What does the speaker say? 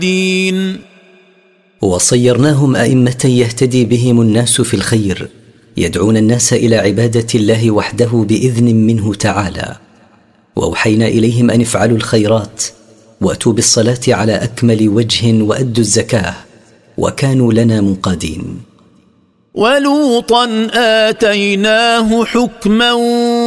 الدين. وصيرناهم أئمة يهتدي بهم الناس في الخير، يدعون الناس إلى عبادة الله وحده بإذن منه تعالى. وأوحينا إليهم أن افعلوا الخيرات وأتوا بالصلاة على أكمل وجه وأدوا الزكاة وكانوا لنا منقادين. ولوطا آتيناه حكما